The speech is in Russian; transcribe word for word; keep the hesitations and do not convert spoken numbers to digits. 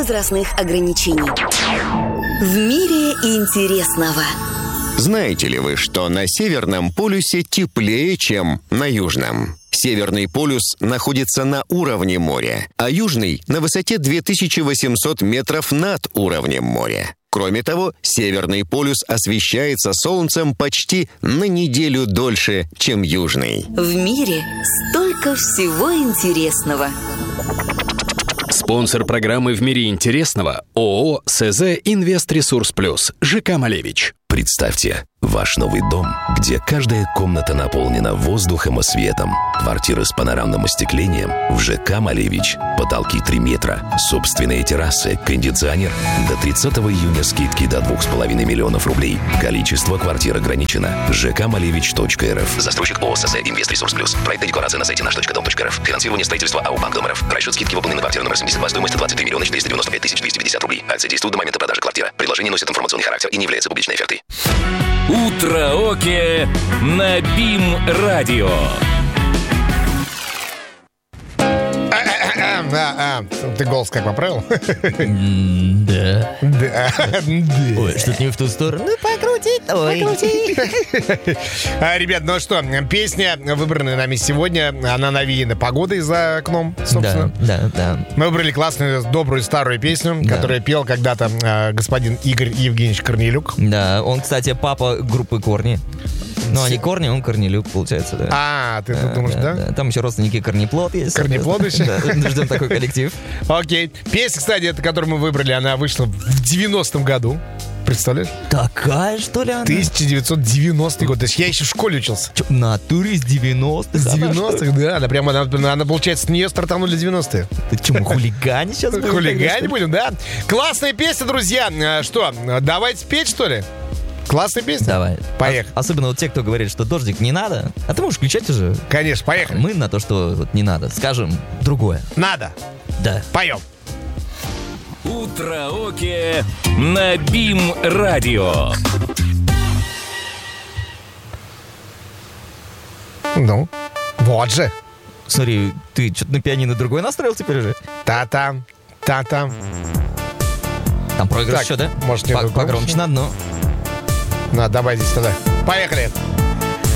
возрастных ограничений. В мире интересного. Знаете ли вы, что на Северном полюсе теплее, чем на Южном? Северный полюс находится на уровне моря, а Южный — на высоте две тысячи восемьсот метров над уровнем моря. Кроме того, Северный полюс освещается солнцем почти на неделю дольше, чем Южный. В мире столько всего интересного. Спонсор программы «В мире интересного» ООО «СЗ Инвест-Ресурс Плюс» ЖК «Малевич». Представьте, ваш новый дом, где каждая комната наполнена воздухом и светом. Квартиры с панорамным остеклением в ЖК «Малевич». Потолки три метра, собственные террасы, кондиционер. До тридцатого июня скидки до двух с половиной миллионов рублей. Количество квартир ограничено. жк малевич точка эр эф. Застройщик ООО «СЗ Инвест-Ресурс Плюс». Проектная декларация на сайте наш точка дом точка эр эф. Финансирование строительства АО «Банк Дом РФ». Расчет скидки в выполненной квартире номер семьдесят два. Стоимость двадцать три миллиона четыреста девяносто пять тысяч двести пятьдесят рублей. Акция действует до момента продажи квартиры. Предложение носит информационный характер и не является публичной офертой. Утро Оке на БИМ-радио. А, а, ты голос как поправил? Да. Да. Ой, что-то не в ту сторону. Ну, покрути, ой. Покрути. А, ребят, ну что, песня, выбранная нами сегодня, она навеяна погодой за окном, собственно. Да, да, да. Мы выбрали классную, добрую, старую песню, да, которую пел когда-то а, господин Игорь Евгеньевич Корнелюк. Да, он, кстати, папа группы «Корни». Ну, они Корни, он Корнелюк, получается, да. А, ты да, думаешь, да, да? да? Там еще родственники Корнеплод есть. Корнеплод еще? Да, ждем такой коллектив. Окей. Песня, кстати, эту, которую мы выбрали, она вышла в девяностом году. Представляешь? Такая, что ли, она? тысяча девятьсот девяностый год. То есть я еще в школе учился. Чё, в натуре из девяностых? С девяностых, да. Она прямо, она, она, получается, с нее стартанули девяностые. Ты что, мы хулигане сейчас будем? Хулигане будем, да. Классная песня, друзья. Что, давайте петь, что ли? Классная песня? Давай. Поехали. А, особенно вот те, кто говорит, что дождик не надо. А ты можешь включать уже. Конечно, поехали. Мы на то, что вот не надо, скажем другое. Надо. Да. Поем. Утро Оке на БИМ-радио. Ну, вот же. Смотри, ты что-то на пианино другой настроил теперь уже? Та-там, та-там. Там проигрыш Так, еще, да? может, не По- другой? Погромче надо, но... На, давай здесь тогда. Поехали.